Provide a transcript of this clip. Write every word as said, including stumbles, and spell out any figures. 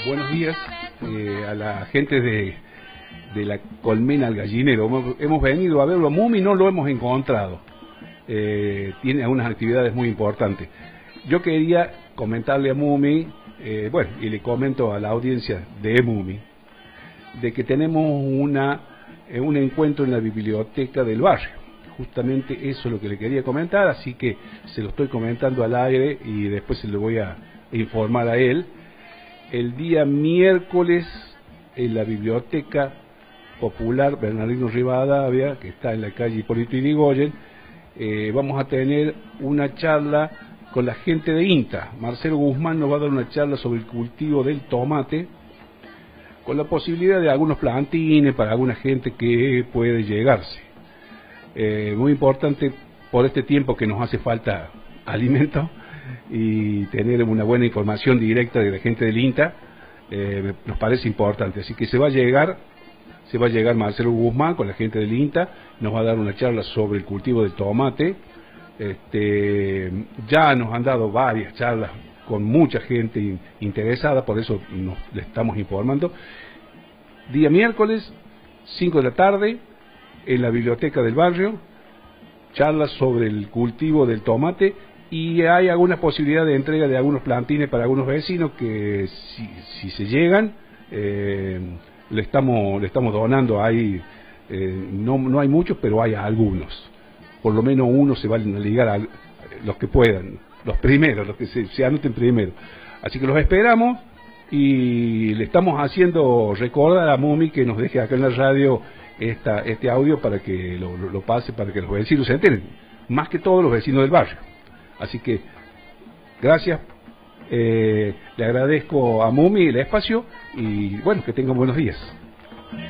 buenos días eh, a la gente de, de la Colmena al Gallinero. Hemos, hemos venido a verlo. Mumi no lo hemos encontrado. Eh, tiene algunas actividades muy importantes. Yo quería comentarle a Mumi, eh, bueno, y le comento a la audiencia de Mumi, de que tenemos una eh, un encuentro en la biblioteca del barrio. Justamente eso es lo que le quería comentar, así que se lo estoy comentando al aire y después se lo voy a informar a él. El día miércoles en la Biblioteca Popular Bernardino Rivadavia, que está en la calle Hipólito Yrigoyen, eh, vamos a tener una charla con la gente de INTA. Marcelo Guzmán nos va a dar una charla sobre el cultivo del tomate, con la posibilidad de algunos plantines para alguna gente que puede llegarse. Eh, muy importante por este tiempo que nos hace falta alimento y tener una buena información directa de la gente del INTA, eh, nos parece importante. Así que se va a llegar, se va a llegar Marcelo Guzmán con la gente del INTA, nos va a dar una charla sobre el cultivo del tomate. Este, ya nos han dado varias charlas con mucha gente in, interesada, por eso nos le estamos informando. Día miércoles, cinco de la tarde, en la biblioteca del barrio, charlas sobre el cultivo del tomate, y hay alguna posibilidad de entrega de algunos plantines para algunos vecinos que si, si se llegan, eh, le estamos le estamos donando. Hay, eh, no, no hay muchos, pero hay algunos. Por lo menos uno se van a ligar a los que puedan, los primeros, los que se, se anoten primero. Así que los esperamos y le estamos haciendo recordar a Mumi que nos deje acá en la radio esta, este audio para que lo, lo, lo pase, para que los vecinos se enteren, más que todos los vecinos del barrio. Así que gracias, eh, le agradezco a Mumi el espacio y bueno, que tengan buenos días.